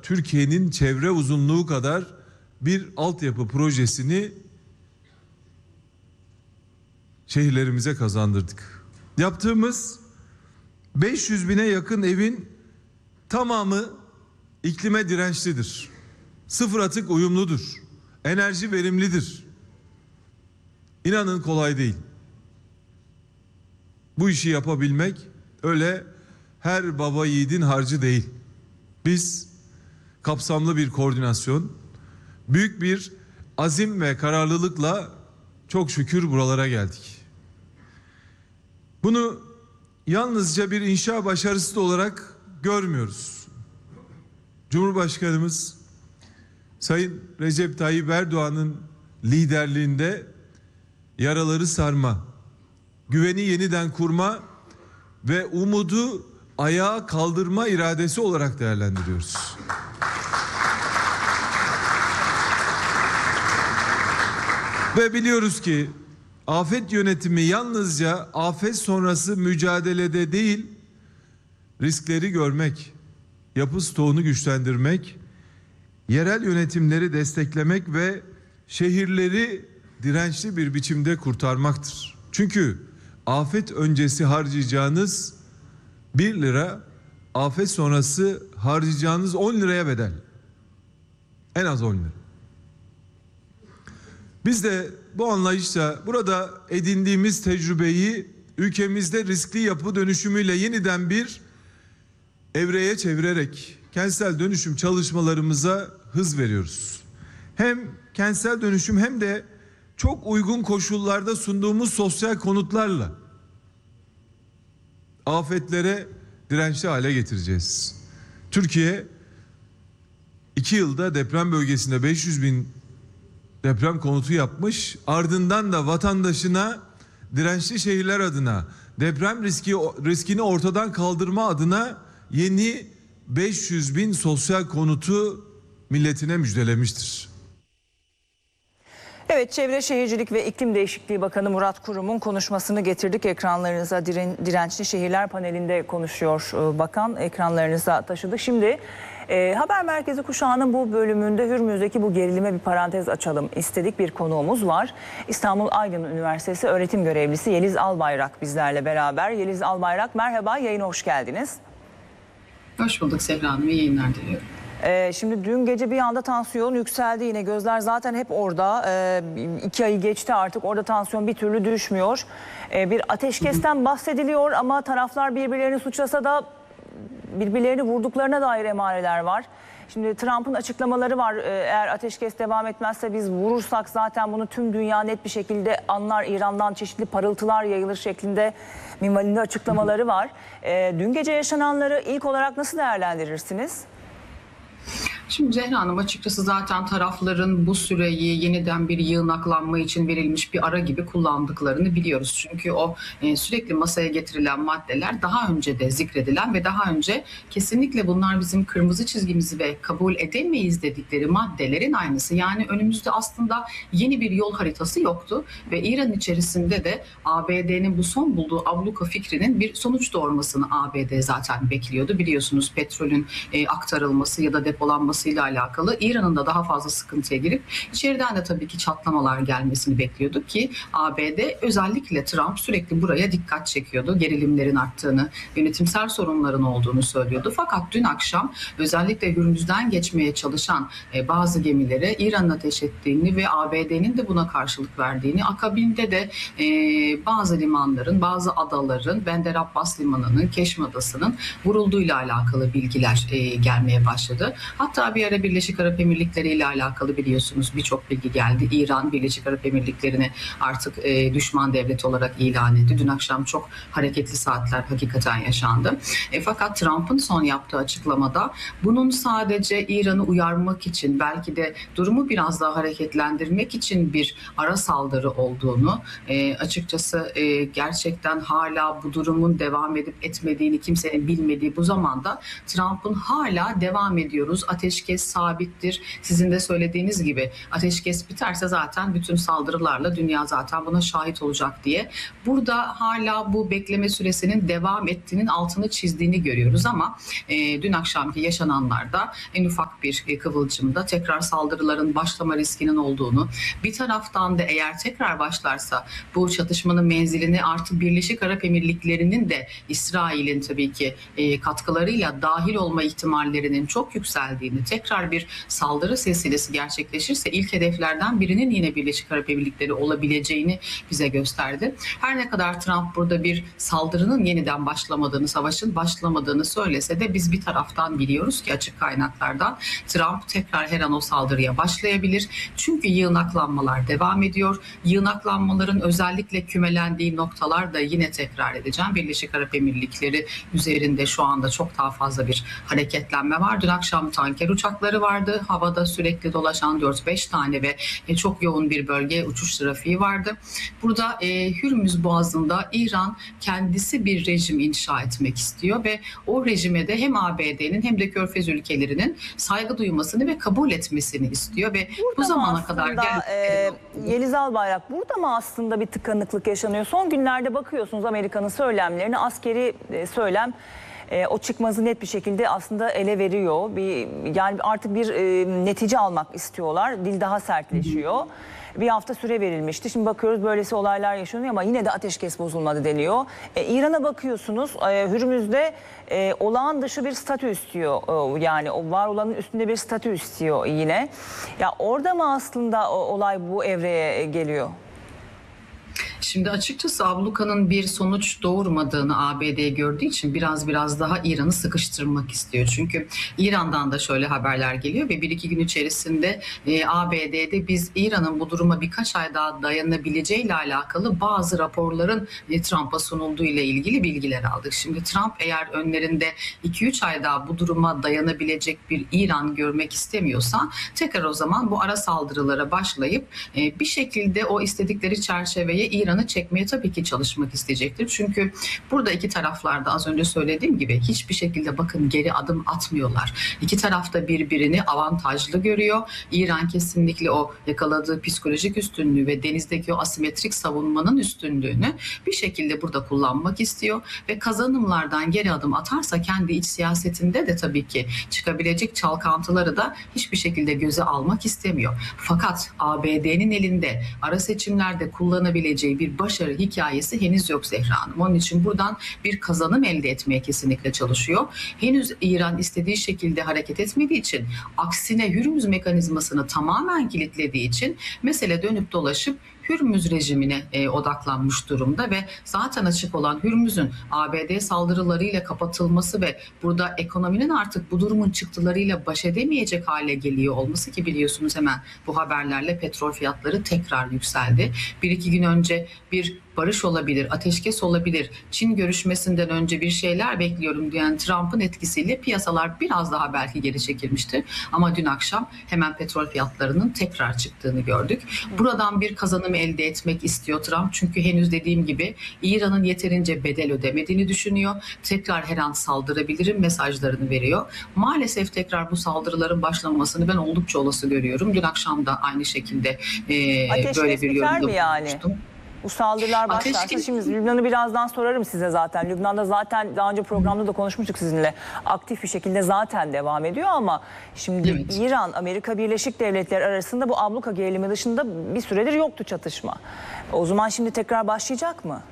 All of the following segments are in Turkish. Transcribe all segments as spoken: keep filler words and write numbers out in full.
Türkiye'nin çevre uzunluğu kadar bir altyapı projesini şehirlerimize kazandırdık. Yaptığımız beş yüz bine yakın evin tamamı iklime dirençlidir. Sıfır atık uyumludur. Enerji verimlidir. İnanın kolay değil. Bu işi yapabilmek öyle her baba yiğidin harcı değil. Biz kapsamlı bir koordinasyon, büyük bir azim ve kararlılıkla çok şükür buralara geldik. Bunu yalnızca bir inşa başarısı olarak görmüyoruz. Cumhurbaşkanımız Sayın Recep Tayyip Erdoğan'ın liderliğinde yaraları sarma, güveni yeniden kurma ve umudu ayağa kaldırma iradesi olarak değerlendiriyoruz. Ve biliyoruz ki afet yönetimi yalnızca afet sonrası mücadelede değil, riskleri görmek, yapı stoğunu güçlendirmek, yerel yönetimleri desteklemek ve şehirleri dirençli bir biçimde kurtarmaktır. Çünkü afet öncesi harcayacağınız bir lira, afet sonrası harcayacağınız on liraya bedel. En az on lira. Biz de bu anlayışla burada edindiğimiz tecrübeyi ülkemizde riskli yapı dönüşümüyle yeniden bir evreye çevirerek kentsel dönüşüm çalışmalarımıza hız veriyoruz. Hem kentsel dönüşüm hem de çok uygun koşullarda sunduğumuz sosyal konutlarla afetlere dirençli hale getireceğiz. Türkiye iki yılda deprem bölgesinde beş yüz bin deprem konutu yapmış. Ardından da vatandaşına dirençli şehirler adına, deprem riski riskini ortadan kaldırma adına yeni beş yüz bin sosyal konutu milletine müjdelemiştir. Evet, Çevre Şehircilik ve İklim Değişikliği Bakanı Murat Kurum'un konuşmasını getirdik ekranlarınıza. Diren, dirençli Şehirler panelinde konuşuyor bakan, ekranlarınıza taşıdık. Şimdi e, Haber Merkezi Kuşağı'nın bu bölümünde Hürmüz'deki bu gerilime bir parantez açalım istedik. Bir konuğumuz var. İstanbul Aydın Üniversitesi öğretim görevlisi Yeliz Albayrak bizlerle beraber. Yeliz Albayrak, merhaba, yayına hoş geldiniz. Hoş bulduk Sevra Hanım, iyi yayınlar diliyorum. Ee, şimdi dün gece bir anda tansiyon yükseldi, yine gözler zaten hep orada. Ee, iki ayı geçti artık, orada tansiyon bir türlü düşmüyor. Ee, bir ateşkesten bahsediliyor ama taraflar birbirlerini suçlasa da birbirlerini vurduklarına dair emareler var. Şimdi Trump'ın açıklamaları var, ee, eğer ateşkes devam etmezse biz vurursak zaten bunu tüm dünya net bir şekilde anlar, İran'dan çeşitli parıltılar yayılır şeklinde minvalinde açıklamaları var. Ee, dün gece yaşananları ilk olarak nasıl değerlendirirsiniz? Şimdi Zehra Hanım, açıkçası zaten tarafların bu süreyi yeniden bir yığınaklanma için verilmiş bir ara gibi kullandıklarını biliyoruz. Çünkü o e, sürekli masaya getirilen maddeler daha önce de zikredilen ve daha önce kesinlikle bunlar bizim kırmızı çizgimizi ve kabul edemeyiz dedikleri maddelerin aynısı. Yani önümüzde aslında yeni bir yol haritası yoktu ve İran içerisinde de A B D'nin bu son bulduğu abluka fikrinin bir sonuç doğurmasını A B D zaten bekliyordu. Biliyorsunuz petrolün e, aktarılması ya da depolanması ile alakalı İran'ın da daha fazla sıkıntıya girip içeriden de tabii ki çatlamalar gelmesini bekliyorduk ki A B D, özellikle Trump sürekli buraya dikkat çekiyordu. Gerilimlerin arttığını, yönetimsel sorunların olduğunu söylüyordu. Fakat dün akşam özellikle Hürmüz'den geçmeye çalışan e, bazı gemilere İran'ın ateş ettiğini ve A B D'nin de buna karşılık verdiğini, akabinde de e, bazı limanların, bazı adaların, Bender Abbas Limanı'nın, Keşm Adası'nın vurulduğuyla alakalı bilgiler e, gelmeye başladı. Hatta bir ara Birleşik Arap Emirlikleri ile alakalı biliyorsunuz birçok bilgi geldi. İran Birleşik Arap Emirlikleri'ni artık e, düşman devlet olarak ilan etti. Dün akşam çok hareketli saatler hakikaten yaşandı. E, fakat Trump'ın son yaptığı açıklamada bunun sadece İran'ı uyarmak için, belki de durumu biraz daha hareketlendirmek için bir ara saldırı olduğunu, e, açıkçası e, gerçekten hala bu durumun devam edip etmediğini kimsenin bilmediği bu zamanda Trump'ın hala devam ediyoruz, ateş ateşkes sabittir. Sizin de söylediğiniz gibi ateşkes biterse zaten bütün saldırılarla dünya zaten buna şahit olacak diye. Burada hala bu bekleme süresinin devam ettiğinin altını çizdiğini görüyoruz ama e, dün akşamki yaşananlarda en ufak bir e, kıvılcımda tekrar saldırıların başlama riskinin olduğunu, bir taraftan da eğer tekrar başlarsa bu çatışmanın menzilini artı Birleşik Arap Emirlikleri'nin de İsrail'in tabii ki e, katkılarıyla dahil olma ihtimallerinin çok yükseldiğini, tekrar bir saldırı silsilesi gerçekleşirse ilk hedeflerden birinin yine Birleşik Arap Emirlikleri olabileceğini bize gösterdi. Her ne kadar Trump burada bir saldırının yeniden başlamadığını, savaşın başlamadığını söylese de biz bir taraftan biliyoruz ki açık kaynaklardan Trump tekrar her an o saldırıya başlayabilir. Çünkü yığınaklanmalar devam ediyor. Yığınaklanmaların özellikle kümelendiği noktalar da yine tekrar edeceğim. Birleşik Arap Emirlikleri üzerinde şu anda çok daha fazla bir hareketlenme var. Dün akşam tanker uçakları vardı. Havada sürekli dolaşan dört beş tane ve çok yoğun bir bölge uçuş trafiği vardı. Burada e, Hürmüz Boğazı'nda İran kendisi bir rejim inşa etmek istiyor ve o rejime de hem A B D'nin hem de Körfez ülkelerinin saygı duymasını ve kabul etmesini istiyor ve burada bu zamana aslında, kadar gel e, Yeliz Albayrak, burada mı aslında bir tıkanıklık yaşanıyor? Son günlerde bakıyorsunuz Amerika'nın söylemlerine, askeri e, söylem e, o çıkmazı net bir şekilde aslında ele veriyor. Bir, yani artık bir e, netice almak istiyorlar. Dil daha sertleşiyor. Bir hafta süre verilmişti. Şimdi bakıyoruz böylesi olaylar yaşanıyor ama yine de ateşkes bozulmadı deniyor. E, İran'a bakıyorsunuz, e, Hürmüz'de e, olağan dışı bir statü istiyor. E, yani o var olanın üstünde bir statü istiyor yine. Ya orada mı aslında o, olay bu evreye geliyor? Şimdi açıkçası ablukanın bir sonuç doğurmadığını A B D gördüğü için biraz biraz daha İran'ı sıkıştırmak istiyor. Çünkü İran'dan da şöyle haberler geliyor ve bir iki gün içerisinde e, A B D'de biz İran'ın bu duruma birkaç ay daha dayanabileceğiyle alakalı bazı raporların e, Trump'a sunulduğu ile ilgili bilgiler aldık. Şimdi Trump eğer önlerinde iki üç ay daha bu duruma dayanabilecek bir İran görmek istemiyorsa tekrar o zaman bu ara saldırılara başlayıp e, bir şekilde o istedikleri çerçeveye İran'ı çekmeye tabii ki çalışmak isteyecektir. Çünkü burada iki taraflarda az önce söylediğim gibi hiçbir şekilde bakın geri adım atmıyorlar. İki taraf da birbirini avantajlı görüyor. İran kesinlikle o yakaladığı psikolojik üstünlüğü ve denizdeki o asimetrik savunmanın üstünlüğünü bir şekilde burada kullanmak istiyor ve kazanımlardan geri adım atarsa kendi iç siyasetinde de tabii ki çıkabilecek çalkantıları da hiçbir şekilde göze almak istemiyor. Fakat A B D'nin elinde ara seçimlerde kullanabileceği bir başarı hikayesi henüz yok Zehra Hanım. Onun için buradan bir kazanım elde etmeye kesinlikle çalışıyor. Henüz İran istediği şekilde hareket etmediği için, aksine Hürmüz mekanizmasını tamamen kilitlediği için mesele dönüp dolaşıp Hürmüz rejimine e, odaklanmış durumda ve zaten açık olan Hürmüz'ün A B D saldırılarıyla kapatılması ve burada ekonominin artık bu durumun çıktılarıyla baş edemeyecek hale geliyor olması ki biliyorsunuz hemen bu haberlerle petrol fiyatları tekrar yükseldi. Bir iki gün önce bir barış olabilir, ateşkes olabilir, Çin görüşmesinden önce bir şeyler bekliyorum diyen Trump'ın etkisiyle piyasalar biraz daha belki geri çekilmişti. Ama dün akşam hemen petrol fiyatlarının tekrar çıktığını gördük. Buradan bir kazanım elde etmek istiyor Trump. Çünkü henüz dediğim gibi İran'ın yeterince bedel ödemediğini düşünüyor. Tekrar her an saldırabilirim mesajlarını veriyor. Maalesef tekrar bu saldırıların başlamasını ben oldukça olası görüyorum. Dün akşam da aynı şekilde e, Ateşkes böyle bir biter yorumda mi yani? bulunmuştum. Bu saldırılar başlarsa, Ateşkes... şimdi Lübnan'ı birazdan sorarım size zaten. Lübnan'da zaten daha önce programda da konuşmuştuk sizinle. Aktif bir şekilde zaten devam ediyor ama şimdi Evet. İran, Amerika Birleşik Devletleri arasında bu abluka gerilimi dışında bir süredir yoktu çatışma. O zaman şimdi tekrar başlayacak mı?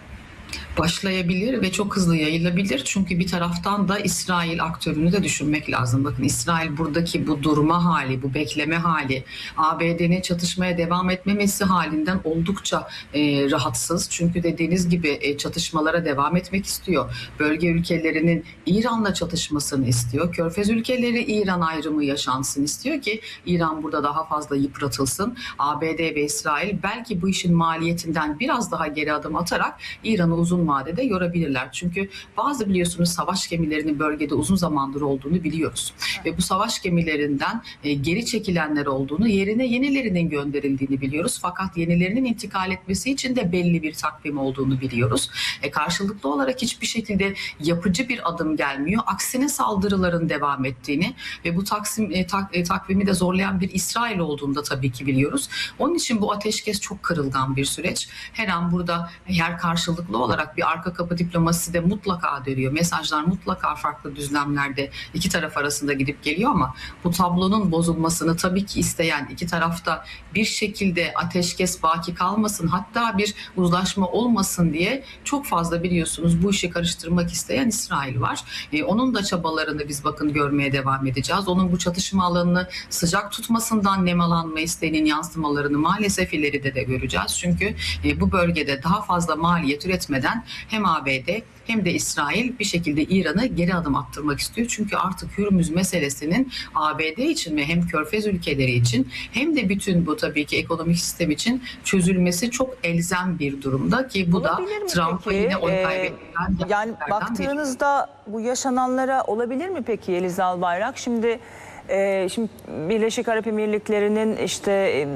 Başlayabilir ve çok hızlı yayılabilir. Çünkü bir taraftan da İsrail aktörünü de düşünmek lazım. Bakın İsrail buradaki bu durma hali, bu bekleme hali, A B D'nin çatışmaya devam etmemesi halinden oldukça e, rahatsız. Çünkü dediğiniz gibi e, çatışmalara devam etmek istiyor. Bölge ülkelerinin İran'la çatışmasını istiyor. Körfez ülkeleri İran ayrımı yaşansın istiyor ki İran burada daha fazla yıpratılsın. A B D ve İsrail belki bu işin maliyetinden biraz daha geri adım atarak İran'ı uzun uzun vadede yorabilirler. Çünkü bazı biliyorsunuz savaş gemilerinin bölgede uzun zamandır olduğunu biliyoruz. Ve bu savaş gemilerinden e, geri çekilenler olduğunu, yerine yenilerinin gönderildiğini biliyoruz. Fakat yenilerinin intikal etmesi için de belli bir takvim olduğunu biliyoruz. E, karşılıklı olarak hiçbir şekilde yapıcı bir adım gelmiyor. Aksine saldırıların devam ettiğini ve bu taksim, e, tak, e, takvimi de zorlayan bir İsrail olduğunu da tabii ki biliyoruz. Onun için bu ateşkes çok kırılgan bir süreç. Her an burada eğer karşılıklı olarak bir arka kapı diplomasisi de mutlaka dönüyor. Mesajlar mutlaka farklı düzlemlerde iki taraf arasında gidip geliyor ama bu tablonun bozulmasını tabii ki isteyen iki tarafta bir şekilde ateşkes baki kalmasın, hatta bir uzlaşma olmasın diye çok fazla biliyorsunuz bu işi karıştırmak isteyen İsrail var. Ee, onun da çabalarını biz bakın görmeye devam edeceğiz. Onun bu çatışma alanını sıcak tutmasından nemalanma isteğinin yansımalarını maalesef ileride de göreceğiz. Çünkü e, bu bölgede daha fazla maliyet üretmeden hem A B D hem de İsrail bir şekilde İran'ı geri adım attırmak istiyor. Çünkü artık Hürmüz meselesinin A B D için ve hem Körfez ülkeleri için hem de bütün bu tabii ki ekonomik sistem için çözülmesi çok elzem bir durumda ki bu Olabilir da mi Trump'a peki? yine oy Ee, kaybettiren yani yerlerden baktığınızda bu yaşananlara olabilir mi peki Yeliz Albayrak? Şimdi e, şimdi Birleşik Arap Emirlikleri'nin işte e,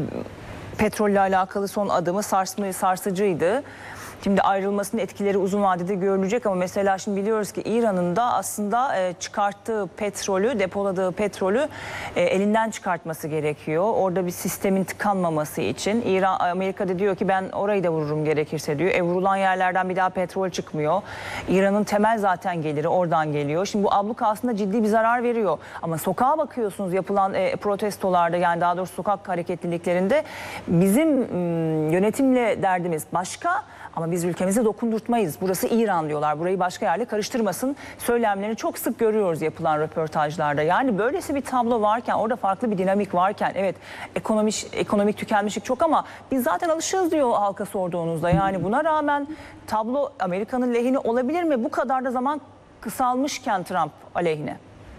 petrolle alakalı son adımı sarsma, sarsıcıydı. Şimdi ayrılmasının etkileri uzun vadede görülecek ama mesela şimdi biliyoruz ki İran'ın da aslında e, çıkarttığı petrolü, depoladığı petrolü e, elinden çıkartması gerekiyor. Orada bir sistemin tıkanmaması için. İran, Amerika'da diyor ki ben orayı da vururum gerekirse diyor. E, vurulan yerlerden bir daha petrol çıkmıyor. İran'ın temel zaten geliri oradan geliyor. Şimdi bu abluka aslında ciddi bir zarar veriyor. Ama sokağa bakıyorsunuz yapılan e, protestolarda, yani daha doğrusu sokak hareketliliklerinde bizim m, yönetimle derdimiz başka. Ama biz ülkemize dokundurtmayız. Burası İran diyorlar. Burayı başka yerle karıştırmasın. Söylemlerini çok sık görüyoruz yapılan röportajlarda. Yani böylesi bir tablo varken, orada farklı bir dinamik varken, evet ekonomik, ekonomik tükenmişlik çok ama biz zaten alışığız diyor halka sorduğunuzda. Yani buna rağmen tablo Amerika'nın lehine olabilir mi? Bu kadar da zaman kısalmışken Trump aleyhine.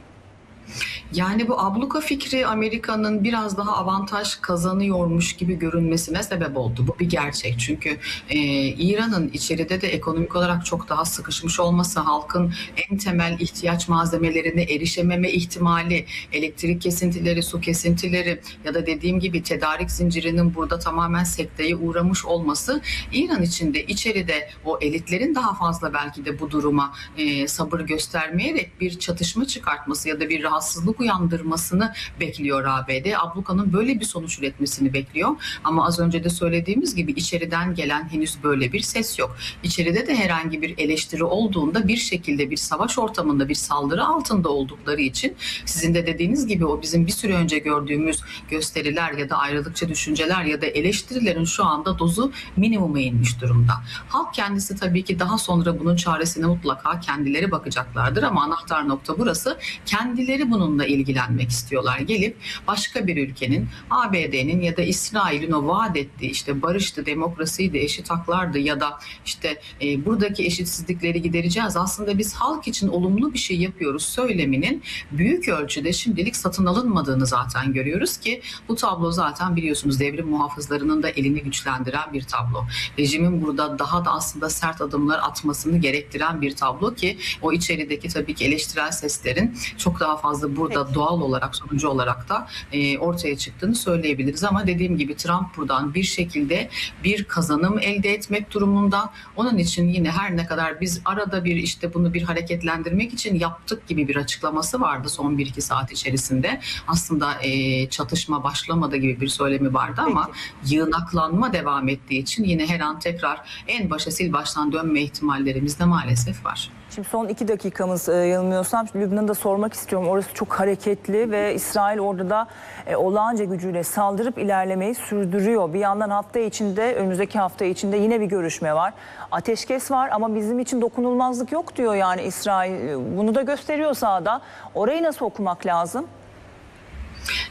Yani bu abluka fikri Amerika'nın biraz daha avantaj kazanıyormuş gibi görünmesine sebep oldu. Bu bir gerçek. Çünkü e, İran'ın içeride de ekonomik olarak çok daha sıkışmış olması, halkın en temel ihtiyaç malzemelerine erişememe ihtimali, elektrik kesintileri, su kesintileri ya da dediğim gibi tedarik zincirinin burada tamamen sekteye uğramış olması, İran içinde içeride o elitlerin daha fazla belki de bu duruma e, sabır göstermeyerek bir çatışma çıkartması ya da bir rahatsızlık uyandırmasını bekliyor A B D. Ablukanın böyle bir sonuç üretmesini bekliyor. Ama az önce de söylediğimiz gibi içeriden gelen henüz böyle bir ses yok. İçeride de herhangi bir eleştiri olduğunda bir şekilde bir savaş ortamında, bir saldırı altında oldukları için sizin de dediğiniz gibi o bizim bir süre önce gördüğümüz gösteriler ya da ayrılıkçı düşünceler ya da eleştirilerin şu anda dozu minimuma inmiş durumda. Halk kendisi tabii ki daha sonra bunun çaresine mutlaka kendileri bakacaklardır ama anahtar nokta burası. Kendileri bununla ilgilenmek istiyorlar. Gelip başka bir ülkenin, A B D'nin ya da İsrail'in o vaat ettiği işte barıştı, demokrasiydi, eşit haklardı ya da işte e, buradaki eşitsizlikleri gidereceğiz. Aslında biz halk için olumlu bir şey yapıyoruz söyleminin büyük ölçüde şimdilik satın alınmadığını zaten görüyoruz ki bu tablo zaten biliyorsunuz devrim muhafızlarının da elini güçlendiren bir tablo. Rejimin burada daha da aslında sert adımlar atmasını gerektiren bir tablo ki o içerideki tabii ki eleştirel seslerin çok daha fazla burada Peki. doğal olarak, sonucu olarak da e, ortaya çıktığını söyleyebiliriz. Ama dediğim gibi Trump buradan bir şekilde bir kazanım elde etmek durumunda. Onun için yine her ne kadar biz arada bir işte bunu bir hareketlendirmek için yaptık gibi bir açıklaması vardı son bir iki saat içerisinde. Aslında e, çatışma başlamadı gibi bir söylemi vardı ama Peki. yığınaklanma devam ettiği için yine her an tekrar en başa sil baştan dönme ihtimallerimiz de maalesef var. Şimdi son iki dakikamız e, yanılmıyorsam Lübnan'ı da sormak istiyorum. Orası çok hareketli ve İsrail orada da e, olağanca gücüyle saldırıp ilerlemeyi sürdürüyor. Bir yandan hafta içinde, önümüzdeki hafta içinde yine bir görüşme var. Ateşkes var ama bizim için dokunulmazlık yok diyor yani İsrail. Bunu da gösteriyor sahada. Orayı nasıl okumak lazım?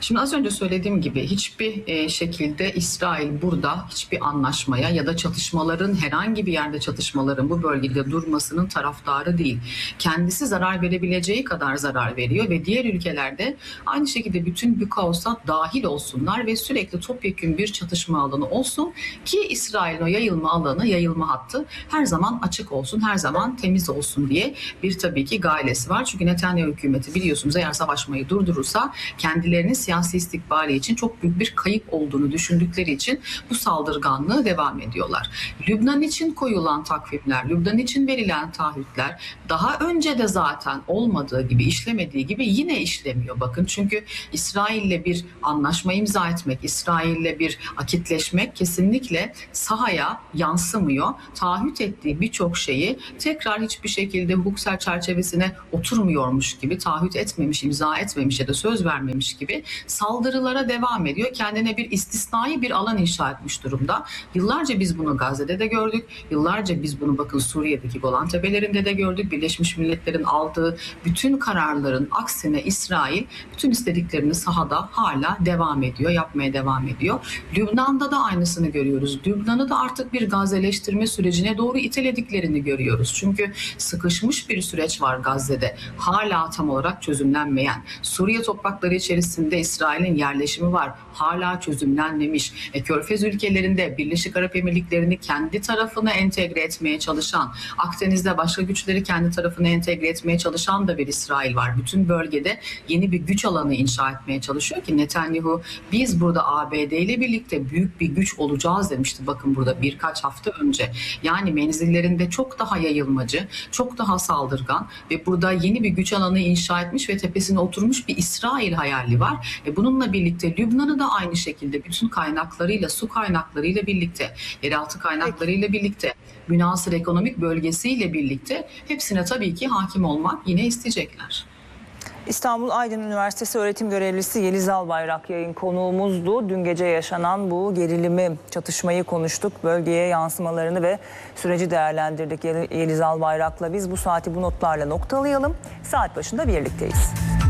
Şimdi az önce söylediğim gibi hiçbir e, şekilde İsrail burada hiçbir anlaşmaya ya da çatışmaların, herhangi bir yerde çatışmaların bu bölgede durmasının taraftarı değil. Kendisi zarar verebileceği kadar zarar veriyor ve diğer ülkelerde aynı şekilde bütün bu kaosa dahil olsunlar ve sürekli topyekün bir çatışma alanı olsun ki İsrail'in o yayılma alanı, yayılma hattı her zaman açık olsun, her zaman temiz olsun diye bir tabii ki gailesi var. Çünkü Netanyahu hükümeti biliyorsunuz eğer savaşmayı durdurursa kendilerinin siyasi istikbali için çok büyük bir kayıp olduğunu düşündükleri için bu saldırganlığı devam ediyorlar. Lübnan için koyulan takvimler, Lübnan için verilen taahhütler daha önce de zaten olmadığı gibi, işlemediği gibi yine işlemiyor. Bakın çünkü İsrail'le bir anlaşma imza etmek, İsrail'le bir akitleşmek kesinlikle sahaya yansımıyor. Taahhüt ettiği birçok şeyi tekrar hiçbir şekilde hukuksal çerçevesine oturmuyormuş gibi, taahhüt etmemiş, imza etmemiş ya da söz vermemiş gibi saldırılara devam ediyor. Kendine bir istisnai bir alan inşa etmiş durumda. Yıllarca biz bunu Gazze'de de gördük. Yıllarca biz bunu bakın Suriye'deki Golan Tepelerinde de gördük. Birleşmiş Milletler'in aldığı bütün kararların aksine İsrail bütün istediklerini sahada hala devam ediyor, yapmaya devam ediyor. Lübnan'da da aynısını görüyoruz. Lübnan'ı da artık bir Gazze'leştirme sürecine doğru itelediklerini görüyoruz. Çünkü sıkışmış bir süreç var Gazze'de. Hala tam olarak çözümlenmeyen. Suriye toprakları içerisinde İsrail'in yerleşimi var. Hala çözümlenmemiş. E, Körfez ülkelerinde Birleşik Arap Emirlikleri'ni kendi tarafına entegre etmeye çalışan, Akdeniz'de başka güçleri kendi tarafına entegre etmeye çalışan da bir İsrail var. Bütün bölgede yeni bir güç alanı inşa etmeye çalışıyor ki Netanyahu biz burada A B D ile birlikte büyük bir güç olacağız demişti. Bakın burada birkaç hafta önce. Yani menzillerinde çok daha yayılmacı, çok daha saldırgan ve burada yeni bir güç alanı inşa etmiş ve tepesine oturmuş bir İsrail hayali var. E bununla birlikte Lübnan'ı da aynı şekilde bütün kaynaklarıyla, su kaynaklarıyla birlikte, yeraltı kaynaklarıyla birlikte, münhasır ekonomik bölgesiyle birlikte hepsine tabii ki hakim olmak yine isteyecekler. İstanbul Aydın Üniversitesi öğretim görevlisi Yeliz Albayrak yayın konuğumuzdu. Dün gece yaşanan bu gerilimi, çatışmayı konuştuk. Bölgeye yansımalarını ve süreci değerlendirdik Yeliz Albayrak'la. Biz bu saati bu notlarla noktalayalım. Saat başında birlikteyiz.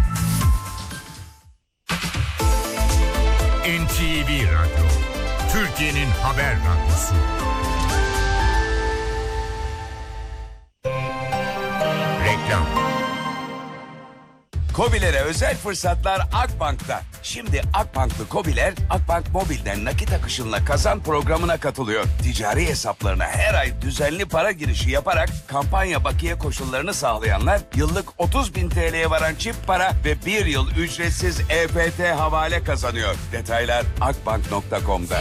N T V Radyo, Türkiye'nin haber radyosu. Reklam. KOBİ'lere özel fırsatlar Akbank'ta. Şimdi Akbank'lı KOBİ'ler Akbank Mobil'den nakit akışınla kazan programına katılıyor. Ticari hesaplarına her ay düzenli para girişi yaparak kampanya bakiye koşullarını sağlayanlar yıllık otuz bin T L'ye varan çift para ve bir yıl ücretsiz E F T havale kazanıyor. Detaylar akbank nokta com'da.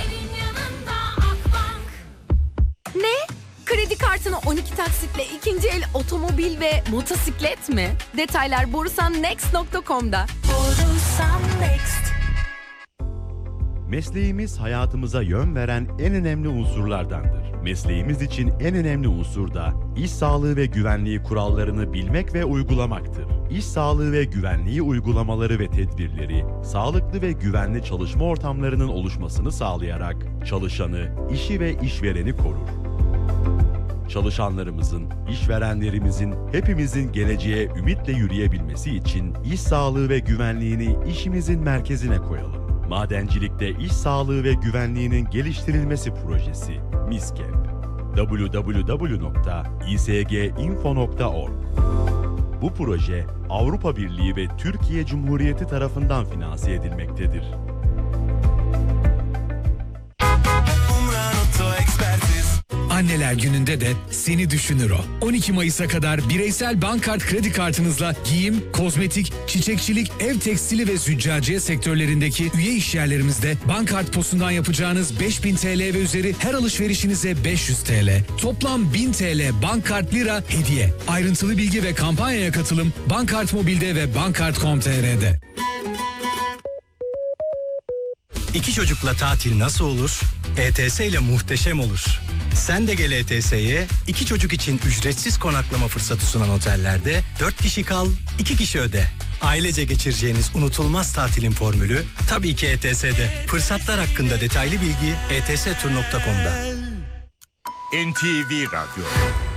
Ne? Kredi kartını on iki taksitle ikinci el otomobil ve motosiklet mi? Detaylar borusan next nokta com'da. Borusan Next. Mesleğimiz hayatımıza yön veren en önemli unsurlardandır. Mesleğimiz için en önemli unsur da iş sağlığı ve güvenliği kurallarını bilmek ve uygulamaktır. İş sağlığı ve güvenliği uygulamaları ve tedbirleri, sağlıklı ve güvenli çalışma ortamlarının oluşmasını sağlayarak çalışanı, işi ve işvereni korur. Çalışanlarımızın, işverenlerimizin, hepimizin geleceğe ümitle yürüyebilmesi için iş sağlığı ve güvenliğini işimizin merkezine koyalım. Madencilikte iş sağlığı ve güvenliğinin geliştirilmesi projesi MİSKEP. double-u double-u double-u nokta i s g info nokta org. Bu proje Avrupa Birliği ve Türkiye Cumhuriyeti tarafından finanse edilmektedir. Anneler Günü'nde de seni düşünür o. on iki Mayıs'a kadar bireysel Bankart kredi kartınızla giyim, kozmetik, çiçekçilik, ev tekstili ve züccaciye sektörlerindeki üye işyerlerimizde Bankart posundan yapacağınız beş bin T L ve üzeri her alışverişinize beş yüz T L. Toplam bin T L Bankart Lira hediye. Ayrıntılı bilgi ve kampanyaya katılım Bankart Mobil'de ve bankart nokta com nokta t r'de. İki çocukla tatil nasıl olur? E T S ile muhteşem olur. Sen de gel E T S'ye, iki çocuk için ücretsiz konaklama fırsatı sunan otellerde dört kişi kal, iki kişi öde. Ailece geçireceğiniz unutulmaz tatilin formülü tabii ki E T S'de. Fırsatlar hakkında detaylı bilgi e t s tur nokta com'da. N T V Radyo,